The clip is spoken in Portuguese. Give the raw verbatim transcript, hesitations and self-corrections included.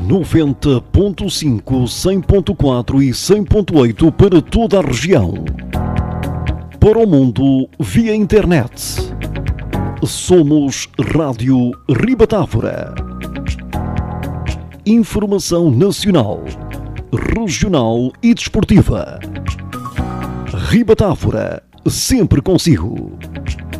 noventa ponto cinco, cem ponto quatro e cem ponto oito para toda a região. Para o mundo via internet. Somos Rádio Ribatávora. Informação nacional, regional e desportiva. Ribatávora, sempre consigo.